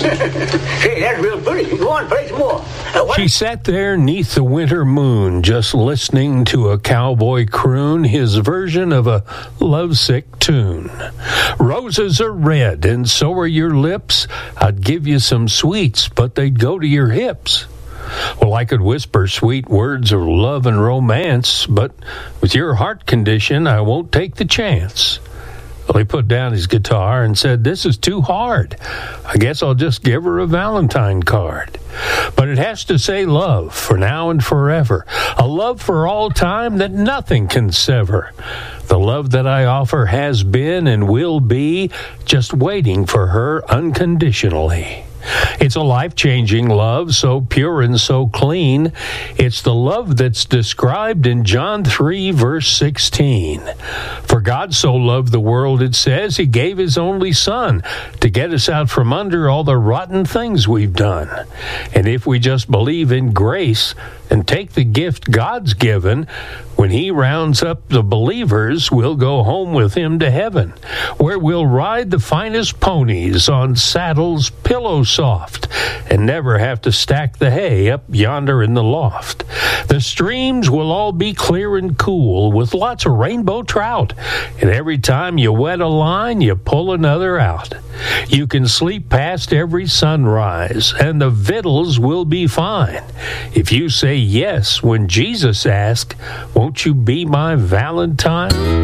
Hey, that's real pretty. Go on, play some more. She sat there 'neath the winter moon, just listening to a cowboy croon his version of a lovesick tune. Roses are red, and so are your lips. I'd give you some sweets, but they'd go to your hips. Well, I could whisper sweet words of love and romance, but with your heart condition, I won't take the chance. Well, he put down his guitar and said, this is too hard. I guess I'll just give her a Valentine card. But it has to say love for now and forever. A love for all time that nothing can sever. The love that I offer has been and will be just waiting for her unconditionally. It's a life-changing love, so pure and so clean. It's the love that's described in John 3, verse 16. For God so loved the world, it says, he gave his only Son to get us out from under all the rotten things we've done. And if we just believe in grace and take the gift God's given, when he rounds up the believers, we'll go home with him to heaven, where we'll ride the finest ponies on saddles pillow soft and never have to stack the hay up yonder in the loft. The streams will all be clear and cool with lots of rainbow trout, and every time you wet a line, you pull another out. You can sleep past every sunrise, and the victuals will be fine. If you say yes when Jesus asks, won't you be my Valentine?